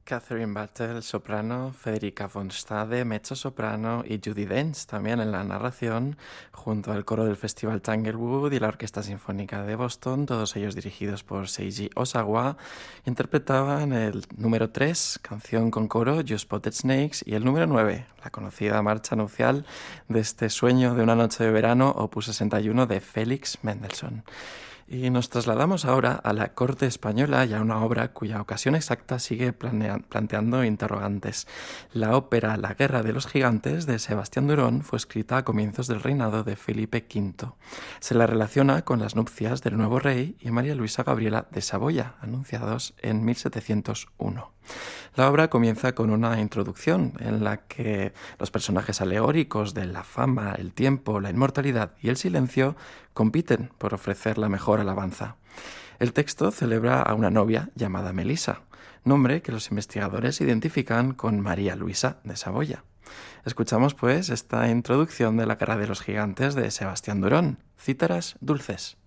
Catherine Battle, soprano, Federica von Stade, mezzo-soprano y Judi Dench también en la narración, junto al coro del Festival Tanglewood y la Orquesta Sinfónica de Boston, todos ellos dirigidos por Seiji Osawa, interpretaban el número 3, canción con coro, You Spotted Snakes, y el número 9, la conocida marcha nupcial de este sueño de una noche de verano, opus 61 de Félix Mendelssohn. Y nos trasladamos ahora a la corte española y a una obra cuya ocasión exacta sigue planteando interrogantes. La ópera La Guerra de los Gigantes de Sebastián Durón fue escrita a comienzos del reinado de Felipe V. Se la relaciona con las nupcias del nuevo rey y María Luisa Gabriela de Saboya, anunciados en 1701. La obra comienza con una introducción en la que los personajes alegóricos de la fama, el tiempo, la inmortalidad y el silencio compiten por ofrecer la mejor alabanza. El texto celebra a una novia llamada Melisa, nombre que los investigadores identifican con María Luisa de Saboya. Escuchamos pues esta introducción de La Guerra de los Gigantes de Sebastián Durón, Cítaras dulces.